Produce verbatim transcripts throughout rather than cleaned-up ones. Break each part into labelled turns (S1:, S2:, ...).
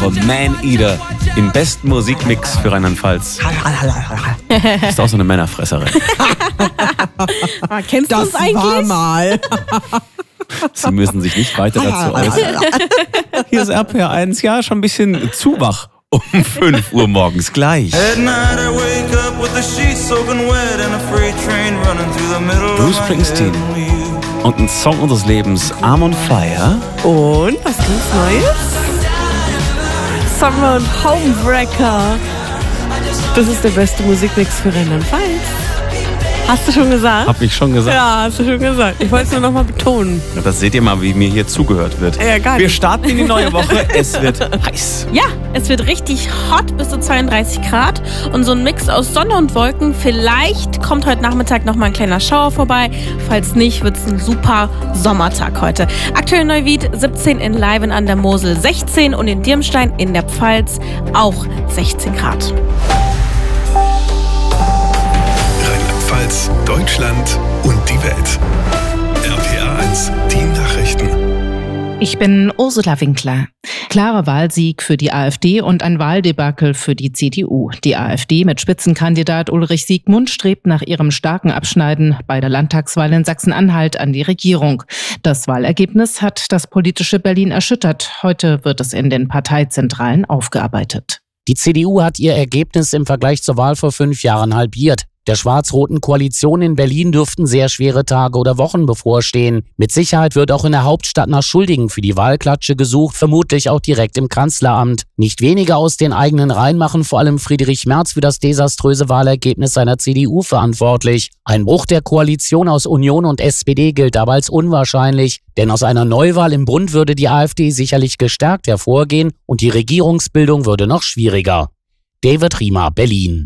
S1: Woche Man Eater im besten Musikmix für Rheinland-Pfalz. Du bist auch so eine Männerfresserin.
S2: Kennst du das eigentlich?
S3: War mal.
S1: Sie müssen sich nicht weiter dazu äußern. Hier ist R P R eins, ja, schon ein bisschen zu wach um fünf Uhr morgens gleich. Bruce Springsteen und ein Song unseres Lebens, I'm on Fire.
S2: Und was gibt's Neues? Summer und Homebreaker. Das ist der beste Musikmix für Rheinland-Pfalz. Hast du schon gesagt?
S1: Hab ich schon gesagt.
S2: Ja, hast du schon gesagt. Ich wollte es nur noch mal betonen.
S1: Das seht ihr mal, wie mir hier zugehört wird.
S2: Ja, gar
S1: Wir
S2: nicht.
S1: starten in die neue Woche. Es wird heiß.
S4: Ja, es wird richtig hot, bis zu zweiunddreißig Grad. Und so ein Mix aus Sonne und Wolken. Vielleicht kommt heute Nachmittag noch mal ein kleiner Schauer vorbei. Falls nicht, wird es ein super Sommertag heute. Aktuell Neuwied siebzehn, in Leiven an der Mosel sechzehn und in Dirmstein in der Pfalz auch sechzehn Grad.
S5: Rheinland-Pfalz, Deutschland und die Welt. R P R eins, die Nachrichten.
S6: Ich bin Ursula Winkler. Klarer Wahlsieg für die AfD und ein Wahldebakel für die C D U. Die AfD mit Spitzenkandidat Ulrich Siegmund strebt nach ihrem starken Abschneiden bei der Landtagswahl in Sachsen-Anhalt an die Regierung. Das Wahlergebnis hat das politische Berlin erschüttert. Heute wird es in den Parteizentralen aufgearbeitet.
S7: Die C D U hat ihr Ergebnis im Vergleich zur Wahl vor fünf Jahren halbiert. Der schwarz-roten Koalition in Berlin dürften sehr schwere Tage oder Wochen bevorstehen. Mit Sicherheit wird auch in der Hauptstadt nach Schuldigen für die Wahlklatsche gesucht, vermutlich auch direkt im Kanzleramt. Nicht wenige aus den eigenen Reihen machen vor allem Friedrich Merz für das desaströse Wahlergebnis seiner C D U verantwortlich. Ein Bruch der Koalition aus Union und S P D gilt aber als unwahrscheinlich, denn aus einer Neuwahl im Bund würde die AfD sicherlich gestärkt hervorgehen und die Regierungsbildung würde noch schwieriger. David Riemer, Berlin.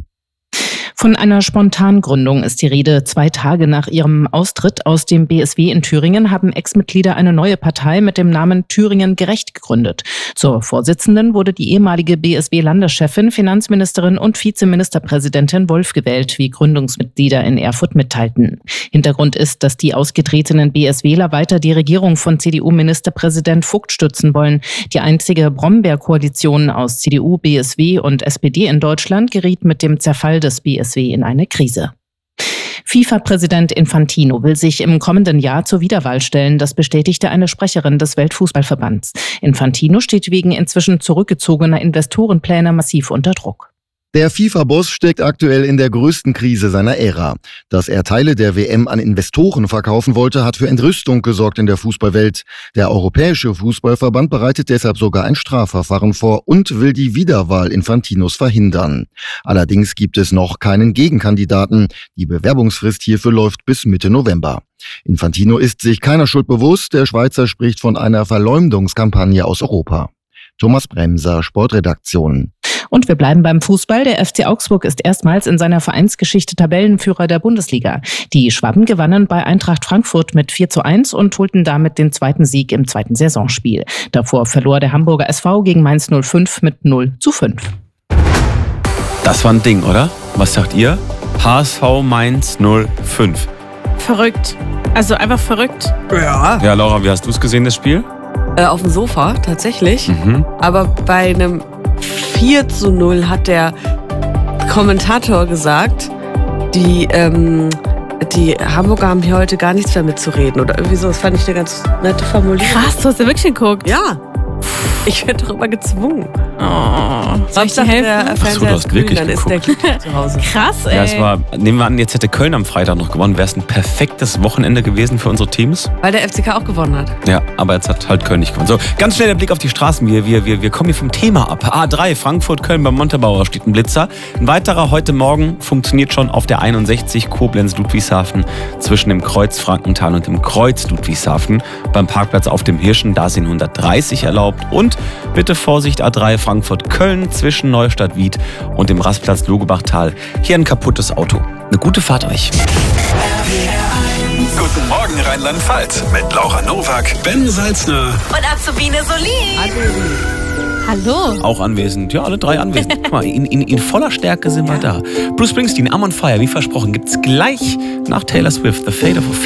S6: Von einer Spontangründung ist die Rede. Zwei Tage nach ihrem Austritt aus dem B S W in Thüringen haben Ex-Mitglieder eine neue Partei mit dem Namen Thüringen Gerecht gegründet. Zur Vorsitzenden wurde die ehemalige B S W-Landeschefin, Finanzministerin und Vizeministerpräsidentin Wolf gewählt, wie Gründungsmitglieder in Erfurt mitteilten. Hintergrund ist, dass die ausgetretenen B S Wler weiter die Regierung von C D U-Ministerpräsident Vogt stützen wollen. Die einzige Brombeer-Koalition aus C D U, B S W und S P D in Deutschland geriet mit dem Zerfall des B S W in eine Krise. FIFA-Präsident Infantino will sich im kommenden Jahr zur Wiederwahl stellen. Das bestätigte eine Sprecherin des Weltfußballverbands. Infantino steht wegen inzwischen zurückgezogener Investorenpläne massiv unter Druck.
S8: Der FIFA-Boss steckt aktuell in der größten Krise seiner Ära. Dass er Teile der W M an Investoren verkaufen wollte, hat für Entrüstung gesorgt in der Fußballwelt. Der Europäische Fußballverband bereitet deshalb sogar ein Strafverfahren vor und will die Wiederwahl Infantinos verhindern. Allerdings gibt es noch keinen Gegenkandidaten. Die Bewerbungsfrist hierfür läuft bis Mitte November. Infantino ist sich keiner Schuld bewusst. Der Schweizer spricht von einer Verleumdungskampagne aus Europa. Thomas Bremser, Sportredaktion.
S6: Und wir bleiben beim Fußball. Der F C Augsburg ist erstmals in seiner Vereinsgeschichte Tabellenführer der Bundesliga. Die Schwaben gewannen bei Eintracht Frankfurt mit vier zu eins und holten damit den zweiten Sieg im zweiten Saisonspiel. Davor verlor der Hamburger S V gegen Mainz null fünf mit null zu fünf.
S1: Das war ein Ding, oder? Was sagt ihr? H S V Mainz null fünf.
S4: Verrückt. Also einfach verrückt.
S2: Ja.
S1: Ja, Laura, wie hast du es gesehen, das Spiel?
S2: Äh, auf dem Sofa, tatsächlich.
S1: Mhm.
S2: Aber bei einem vier zu null hat der Kommentator gesagt, die, ähm, die Hamburger haben hier heute gar nichts mehr mitzureden. Oder irgendwie so, das fand ich eine ganz nette Formulierung.
S4: Krass, du hast ja wirklich geguckt.
S2: Ja. Ich werde doch immer gezwungen.
S4: Oh, soll ich dir
S2: Hauptsache, der
S4: helfen?
S1: Ach so,
S2: Fernseher
S1: du
S2: ist
S1: hast
S2: grün,
S1: wirklich
S2: dann ist der glücklich zu Hause.
S4: Krass, ey.
S1: Ja, es war, nehmen wir an, jetzt hätte Köln am Freitag noch gewonnen. Wäre es ein perfektes Wochenende gewesen für unsere Teams?
S2: Weil der F C K auch gewonnen hat.
S1: Ja, aber jetzt hat halt Köln nicht gewonnen. So, ganz schnell der Blick auf die Straßen. Wir, wir, wir, wir kommen hier vom Thema ab. A drei, Frankfurt-Köln beim Montabaur steht ein Blitzer. Ein weiterer heute Morgen funktioniert schon auf der einundsechzig Koblenz-Ludwigshafen zwischen dem Kreuz Frankenthal und dem Kreuz Ludwigshafen. Beim Parkplatz auf dem Hirschen, da sind hundertdreißig erlaubt. Und bitte Vorsicht, A drei Frankfurt-Köln zwischen Neustadt-Wied und dem Rastplatz Logebachtal. Hier ein kaputtes Auto. Eine gute Fahrt euch.
S5: Guten Morgen Rheinland-Pfalz mit Laura Nowak, Ben Salzner
S4: Und Azubine Solin. Hallo.
S1: Auch anwesend. Ja, alle drei anwesend. Guck mal, in, in, in voller Stärke sind wir da. Bruce Springsteen, I'm on Fire, wie versprochen, gibt's gleich nach Taylor Swift, The Fate of Ophelia.